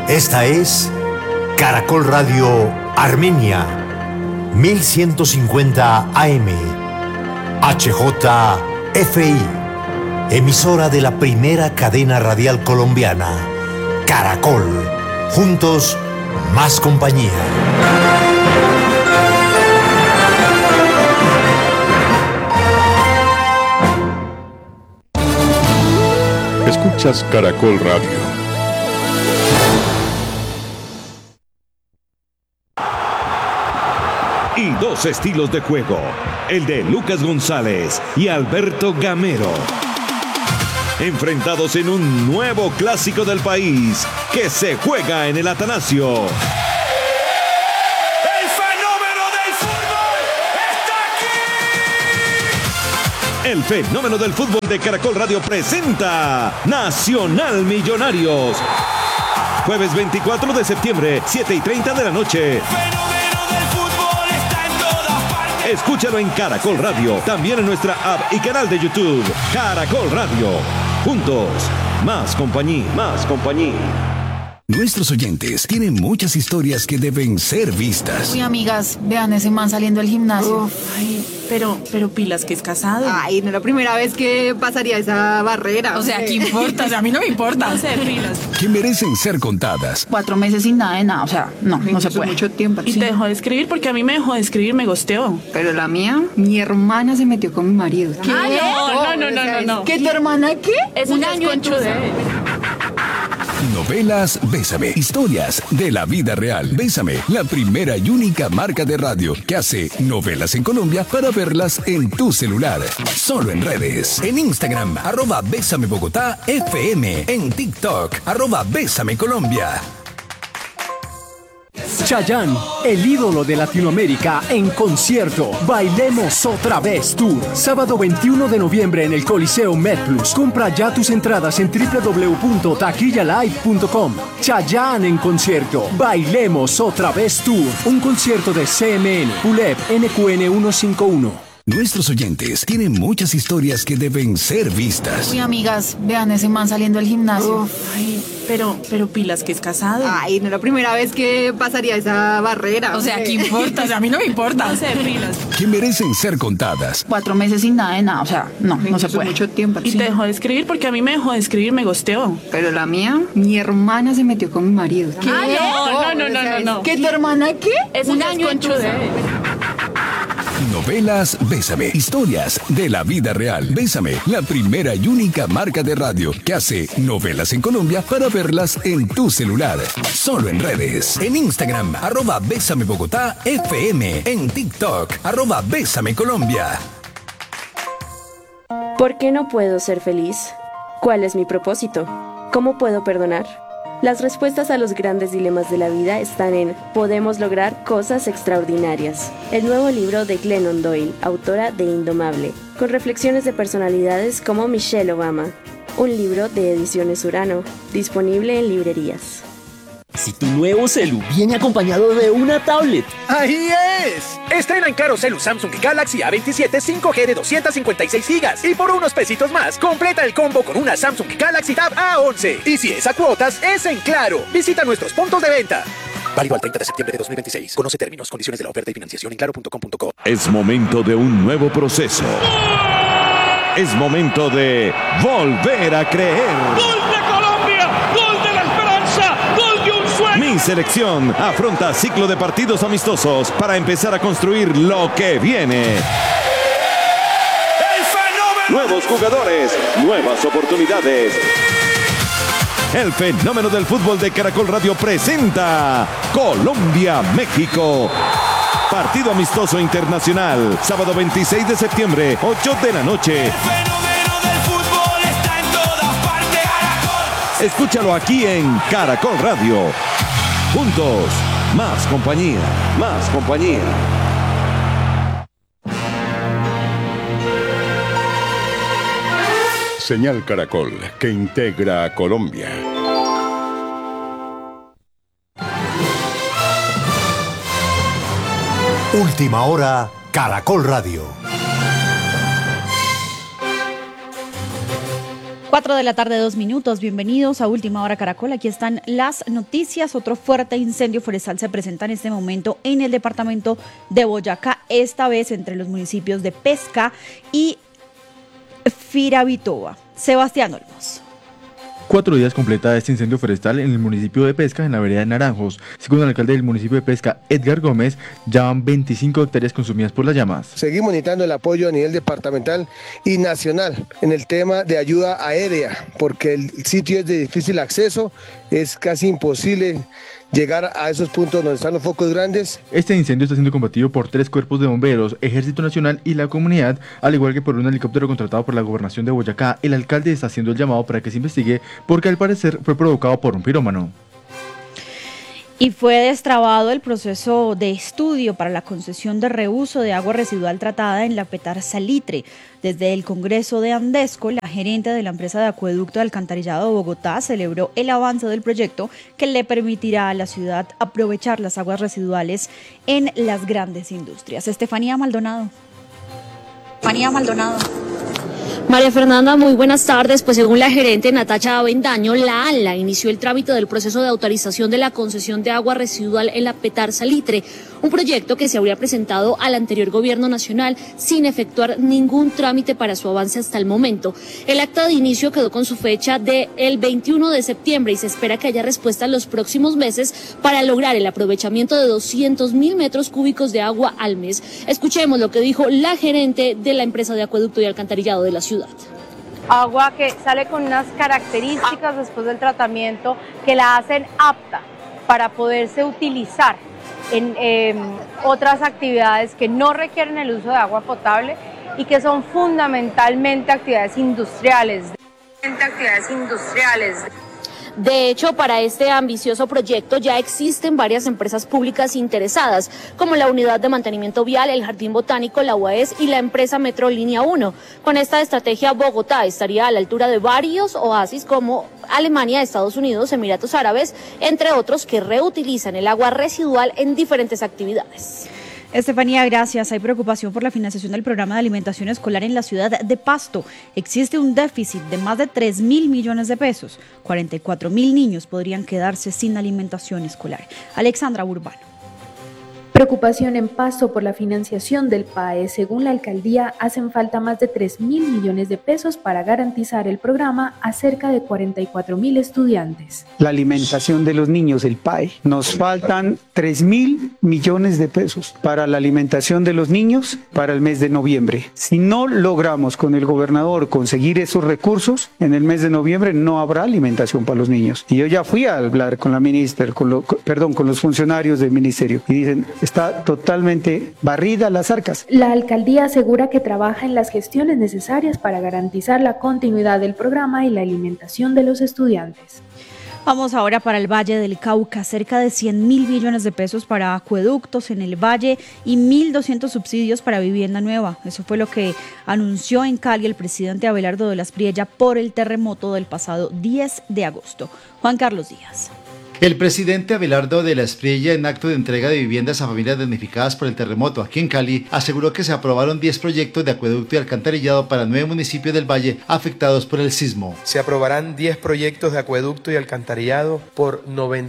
Esta es Caracol Radio Armenia, 1150 AM, HJFI, emisora de la primera cadena radial colombiana, Caracol. Juntos, más compañía. Escuchas Caracol Radio. Y dos estilos de juego, el de Lucas González y Alberto Gamero. Enfrentados en un nuevo clásico del país que se juega en el Atanasio. ¡El fenómeno del fútbol está aquí! El fenómeno del fútbol de Caracol Radio presenta Nacional Millonarios. Jueves 24 de septiembre, 7:30 de la noche. Escúchalo en Caracol Radio, también en nuestra app y canal de YouTube. Caracol Radio. Juntos, más compañía, más compañía. Nuestros oyentes tienen muchas historias que deben ser vistas. Uy, amigas, vean ese man saliendo del gimnasio. Uf, ay, pero pilas que es casado. Ay, no es la primera vez que pasaría esa barrera. O sea, ¿qué importa? O sea, a mí no me importa. No sé, pilas. Que merecen ser contadas. 4 meses sin nada de nada, o sea, no se puede. Mucho tiempo. Y Sí. te dejó de escribir porque a mí me dejó de escribir, me gosteó. Pero la mía, mi hermana se metió con mi marido. ¿Qué? No. ¿Qué, tu hermana qué? Eso Un ya es año en tu- conchude. Novelas Bésame. Historias de la vida real. Bésame, la primera y única marca de radio que hace novelas en Colombia para verlas en tu celular. Solo en redes. En Instagram, @Bésame Bogotá FM. En TikTok, @Bésame Colombia. Chayanne, el ídolo de Latinoamérica, en concierto. Bailemos otra vez Tour. Sábado 21 de noviembre en el Coliseo MedPlus. Compra ya tus entradas en www.taquillalive.com. Chayanne en concierto. Bailemos otra vez Tour. Un concierto de CMN, PULEP, NQN 151. Nuestros oyentes tienen muchas historias que deben ser vistas. Uy, amigas, vean ese man saliendo del gimnasio. Uf, ay, pero pilas que es casado. Ay, no es la primera vez que pasaría esa barrera. O sea, ¿qué importa? O sea, a mí no me importa. No sé, pilas. Que merecen ser contadas. 4 meses sin nada de nada, o sea, no se puede. Mucho tiempo. Y Sí. te dejó de escribir porque a mí me dejó de escribir, me gosteó. Pero la mía, mi hermana se metió con mi marido. ¿Qué? No. ¿Qué, tu hermana qué? Eso Un ya es año en tu- conchude. Novelas Bésame. Historias de la vida real. Bésame, la primera y única marca de radio que hace novelas en Colombia para verlas en tu celular. Solo en redes. En Instagram, @Bésame Bogotá FM. En TikTok, @Bésame Colombia. ¿Por qué no puedo ser feliz? ¿Cuál es mi propósito? ¿Cómo puedo perdonar? Las respuestas a los grandes dilemas de la vida están en Podemos lograr cosas extraordinarias, el nuevo libro de Glennon Doyle, autora de Indomable, con reflexiones de personalidades como Michelle Obama. Un libro de Ediciones Urano, disponible en librerías. Si tu nuevo celu viene acompañado de una tablet. ¡Ahí es! Estrena en Caro Celu Samsung Galaxy A27 5G de 256 GB. Y por unos pesitos más, completa el combo con una Samsung Galaxy Tab A11. Y si es a cuotas, es en Claro. Visita nuestros puntos de venta. Válido al 30 de septiembre de 2026. Conoce términos, condiciones de la oferta y financiación en claro.com.co. Es momento de un nuevo proceso. Es momento de volver a creer. ¡Gol de Colombia! ¡Gol de la esperanza! ¡Gol de un sueño! Mi selección afronta ciclo de partidos amistosos para empezar a construir lo que viene. ¡El fenómeno! Nuevos jugadores, nuevas oportunidades. El fenómeno del fútbol de Caracol Radio presenta Colombia-México. Partido amistoso internacional, sábado 26 de septiembre, 8 de la noche. El fenómeno del fútbol está en todas partes. Caracol. Escúchalo aquí en Caracol Radio. Juntos, más compañía, más compañía. Señal Caracol, que integra a Colombia. Última hora, Caracol Radio. 4 de la tarde, 2 minutos. Bienvenidos a Última Hora Caracol. Aquí están las noticias. Otro fuerte incendio forestal se presenta en este momento en el departamento de Boyacá, esta vez entre los municipios de Pesca y Firavitoa. Sebastián Olmos. 4 días completa este incendio forestal en el municipio de Pesca, en la vereda de Naranjos. Según el alcalde del municipio de Pesca, Edgar Gómez, ya van 25 hectáreas consumidas por las llamas. Seguimos necesitando el apoyo a nivel departamental y nacional en el tema de ayuda aérea, porque el sitio es de difícil acceso, es casi imposible llegar a esos puntos donde están los focos grandes. Este incendio está siendo combatido por 3 cuerpos de bomberos, Ejército Nacional y la comunidad, al igual que por un helicóptero contratado por la Gobernación de Boyacá. El alcalde está haciendo el llamado para que se investigue porque al parecer fue provocado por un pirómano. Y fue destrabado el proceso de estudio para la concesión de reuso de agua residual tratada en la Petar Salitre. Desde el Congreso de Andesco, la gerente de la empresa de acueducto de alcantarillado de Bogotá celebró el avance del proyecto que le permitirá a la ciudad aprovechar las aguas residuales en las grandes industrias. Estefanía Maldonado. María Fernanda, muy buenas tardes. Pues según la gerente Natacha Avendaño, la ANLA inició el trámite del proceso de autorización de la concesión de agua residual en la Petar Salitre, un proyecto que se habría presentado al anterior gobierno nacional sin efectuar ningún trámite para su avance hasta el momento. El acta de inicio quedó con su fecha del 21 de septiembre y se espera que haya respuesta en los próximos meses para lograr el aprovechamiento de 200.000 metros cúbicos de agua al mes. Escuchemos lo que dijo la gerente de la empresa de acueducto y alcantarillado de la ciudad. Agua que sale con unas características después del tratamiento que la hacen apta para poderse utilizar en otras actividades que no requieren el uso de agua potable y que son fundamentalmente actividades industriales. De hecho, para este ambicioso proyecto ya existen varias empresas públicas interesadas, como la Unidad de Mantenimiento Vial, el Jardín Botánico, la UAES y la empresa Metro Línea 1. Con esta estrategia, Bogotá estaría a la altura de varios oasis como Alemania, Estados Unidos, Emiratos Árabes, entre otros, que reutilizan el agua residual en diferentes actividades. Estefanía, gracias. Hay preocupación por la financiación del programa de alimentación escolar en la ciudad de Pasto. Existe un déficit de más de 3.000 millones de pesos. 44.000 niños podrían quedarse sin alimentación escolar. Alexandra Urbano. Preocupación en Pasto por la financiación del PAE. Según la alcaldía, hacen falta más de 3.000 millones de pesos para garantizar el programa a cerca de 44.000 estudiantes. La alimentación de los niños, el PAE, nos faltan 3.000 millones de pesos para la alimentación de los niños para el mes de noviembre. Si no logramos con el gobernador conseguir esos recursos, en el mes de noviembre no habrá alimentación para los niños. Y yo ya fui a hablar con la ministra, con los funcionarios del ministerio y dicen, está totalmente barrida las arcas. La alcaldía asegura que trabaja en las gestiones necesarias para garantizar la continuidad del programa y la alimentación de los estudiantes. Vamos ahora para el Valle del Cauca, cerca de 100.000 millones de pesos para acueductos en el Valle y 1.200 subsidios para vivienda nueva. Eso fue lo que anunció en Cali el presidente Abelardo de las Priella por el terremoto del pasado 10 de agosto. Juan Carlos Díaz. El presidente Abelardo de la Espriella, en acto de entrega de viviendas a familias damnificadas por el terremoto aquí en Cali, aseguró que se aprobaron 10 proyectos de acueducto y alcantarillado para 9 municipios del Valle afectados por el sismo. Se aprobarán 10 proyectos de acueducto y alcantarillado por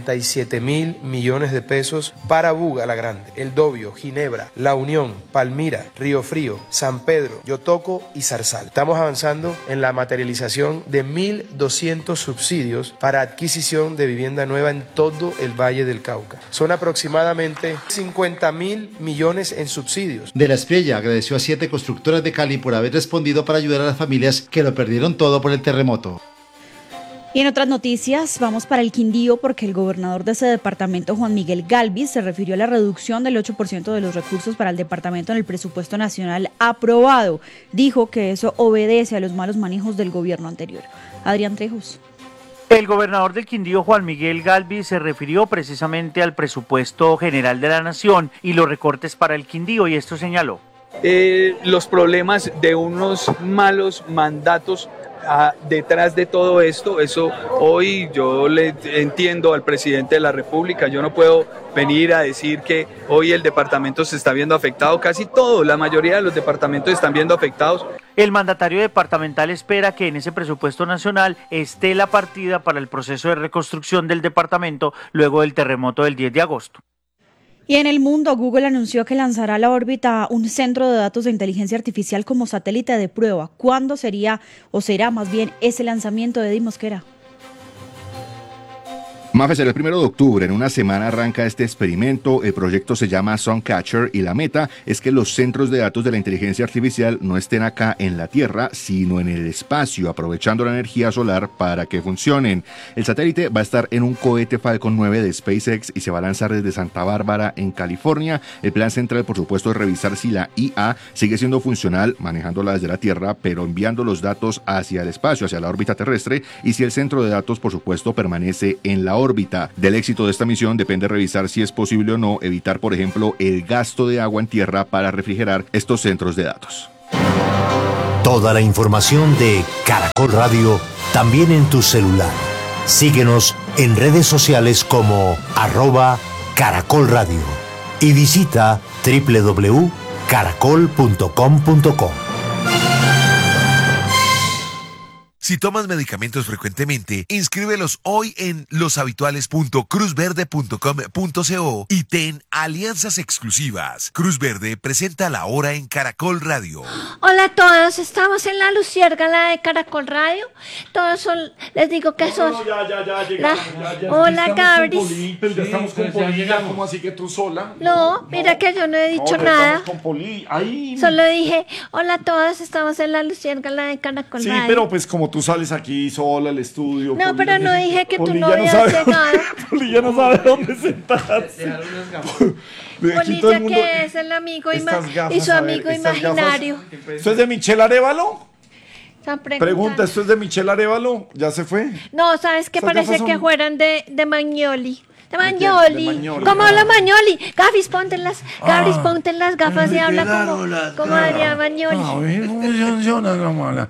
97.000 millones de pesos para Buga la Grande, El Dobio, Ginebra, La Unión, Palmira, Río Frío, San Pedro, Yotoco y Zarzal. Estamos avanzando en la materialización de 1.200 subsidios para adquisición de vivienda nueva en todo el Valle del Cauca. Son aproximadamente 50.000 millones en subsidios. De la Espriella agradeció a 7 constructoras de Cali por haber respondido para ayudar a las familias que lo perdieron todo por el terremoto. Y en otras noticias, vamos para el Quindío porque el gobernador de ese departamento, Juan Miguel Galvis, se refirió a la reducción del 8% de los recursos para el departamento en el presupuesto nacional aprobado. Dijo que eso obedece a los malos manejos del gobierno anterior. Adrián Trejos. El gobernador del Quindío, Juan Miguel Galvis, se refirió precisamente al presupuesto general de la nación y los recortes para el Quindío, y esto señaló. Los problemas de unos malos mandatos detrás de todo esto, eso hoy yo le entiendo al presidente de la República, yo no puedo venir a decir que hoy el departamento se está viendo afectado, casi todo, la mayoría de los departamentos están viendo afectados. El mandatario departamental espera que en ese presupuesto nacional esté la partida para el proceso de reconstrucción del departamento luego del terremoto del 10 de agosto. Y en el mundo, Google anunció que lanzará a la órbita un centro de datos de inteligencia artificial como satélite de prueba. ¿Cuándo sería, o será más bien, ese lanzamiento de Eddie Mosquera? Mafe, será el 1 de octubre, en una semana arranca este experimento, el proyecto se llama Suncatcher y la meta es que los centros de datos de la inteligencia artificial no estén acá en la Tierra, sino en el espacio, aprovechando la energía solar para que funcionen. El satélite va a estar en un cohete Falcon 9 de SpaceX y se va a lanzar desde Santa Bárbara, en California. El plan central, por supuesto, es revisar si la IA sigue siendo funcional, manejándola desde la Tierra, pero enviando los datos hacia el espacio, hacia la órbita terrestre, y si el centro de datos, por supuesto, permanece en la órbita. Del éxito de esta misión depende revisar si es posible o no evitar, por ejemplo, el gasto de agua en tierra para refrigerar estos centros de datos. Toda la información de Caracol Radio también en tu celular. Síguenos en redes sociales como @Caracol Radio y visita www.caracol.com.co. Si tomas medicamentos frecuentemente, inscríbelos hoy en loshabituales.cruzverde.com.co y ten alianzas exclusivas. Cruz Verde presenta La Hora en Caracol Radio. Hola a todos, estamos en la Luciérgala de Caracol Radio. Todos son, les digo que son... Hola, Gabris. Pero ya estamos con Poli, ¿cómo así que tú sola? No, mira que yo no he dicho nada. Estamos con Poli. Ay. Solo dije, hola a todos, estamos en la Luciérgala de Caracol Radio. Sí, pero pues como tú sales aquí sola al estudio. No, pero no dije que tú no habías llegado. Poli ya no sabe dónde sentarse. Polilla, que es el amigo y su amigo imaginario. ¿Esto es de Michelle Arévalo? Pregunta, Pregunta, ¿esto es de Michelle Arévalo? ¿Ya se fue? No, ¿sabes qué? Parece que fueran de Magnoli. De Magnoli. Magnoli. ¿Cómo habla Magnoli? Gabris, ponte las gafas y habla como Adrián Magnoli. A ver, ¿cómo funciona, Gamala?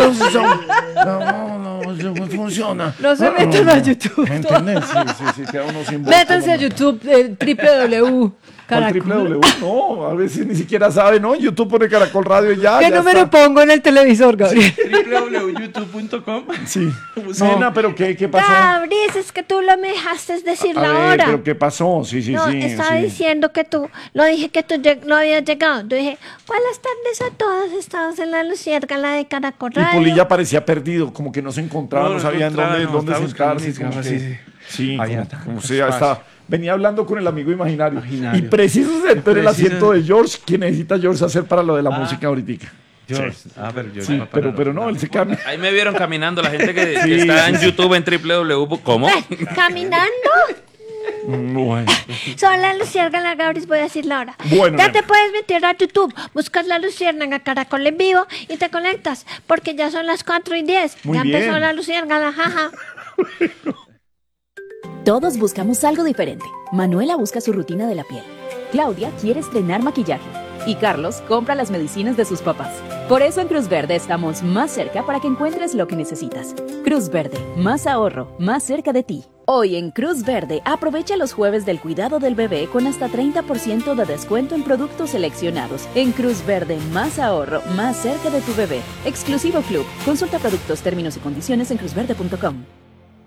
No funciona. No se metan a YouTube. ¿Me entiendes? Sí, queda uno sin voz. Métanse a YouTube, www. Caracol. No, a veces ni siquiera sabe, ¿no? YouTube pone Caracol Radio y ya. ¿Qué número pongo en el televisor, Gabriel? www.youtube.com. Sí. Nena, pero ¿qué pasó? Gabris, es que tú lo me dejaste decir la hora. ¿Pero qué pasó? Sí. Estaba diciendo que tú, no dije que tú no habías llegado. Yo dije, buenas tardes a todos, estamos en la Luciérgala de Caracol Radio. Y Polilla parecía perdido, como que no se encontraba, no sabía dónde sentarse. Sí, como sea, estaba... Venía hablando con el amigo imaginario. Y preciso se sentó en el asiento de George. ¿Qué necesita George hacer para lo de la música ahorita? George. Sí. Pero no, él se cambia. Ahí me vieron caminando la gente que está en YouTube en www. ¿Cómo? ¿Caminando? Bueno. Son la Luciérnaga, Gabris, voy a decir la hora. Bueno, ya te puedes meter a YouTube, buscas la Luciérnaga Caracol en vivo y te conectas, porque ya son las 4:10. Ya empezó la Luciérnaga, jaja. Todos buscamos algo diferente. Manuela busca su rutina de la piel. Claudia quiere estrenar maquillaje. Y Carlos compra las medicinas de sus papás. Por eso en Cruz Verde estamos más cerca para que encuentres lo que necesitas. Cruz Verde, más ahorro, más cerca de ti. Hoy en Cruz Verde, aprovecha los jueves del cuidado del bebé con hasta 30% de descuento en productos seleccionados. En Cruz Verde, más ahorro, más cerca de tu bebé. Exclusivo Club. Consulta productos, términos y condiciones en cruzverde.com.